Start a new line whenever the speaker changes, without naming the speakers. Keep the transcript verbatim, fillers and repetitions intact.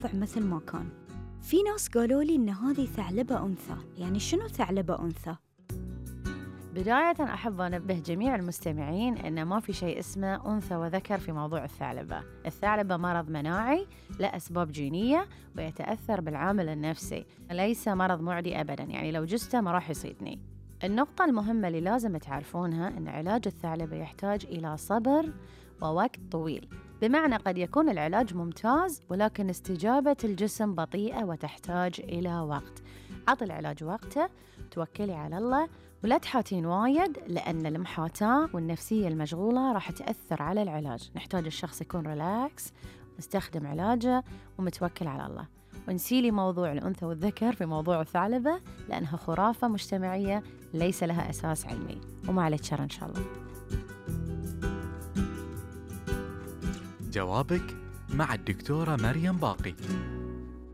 الوضع مثل ما كان. في ناس قالوا لي إن هذه ثعلبة أنثى. يعني شنو ثعلبة أنثى؟
بداية أحب أنبه جميع المستمعين أن ما في شيء اسمه أنثى وذكر في موضوع الثعلبة. الثعلبة مرض مناعي له أسباب جينية ويتأثر بالعامل النفسي، ليس مرض معدي أبداً. يعني لو جسته ما راح يصيدني. النقطة المهمة اللي لازم تعرفونها أن علاج الثعلبة يحتاج إلى صبر ووقت طويل، بمعنى قد يكون العلاج ممتاز ولكن استجابة الجسم بطيئة وتحتاج إلى وقت. عطي العلاج وقته، توكلي على الله ولا تحاتين وايد، لأن المحاتاة والنفسية المشغولة راح تأثر على العلاج. نحتاج الشخص يكون ريلاكس، نستخدم علاجه ومتوكل على الله. ونسيلي موضوع الأنثى والذكر في موضوع الثعلبة لأنها خرافة مجتمعية ليس لها أساس علمي، وما عليك شر إن شاء الله.
جوابك مع الدكتورة مريم باقي.